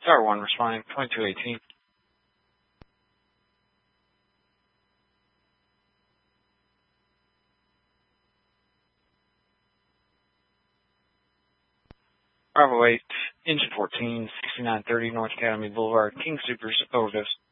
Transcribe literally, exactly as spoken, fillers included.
Tower one responding, twenty-two eighteen. Bravo eight, engine fourteen, sixty-nine thirty North Academy Boulevard, King Supers, overdose.